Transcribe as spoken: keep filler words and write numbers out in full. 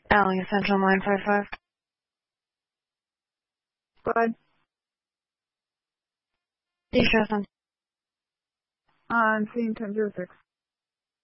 Alley Essential nine five five. Bud. D. Shosman. I'm seeing ten zero six.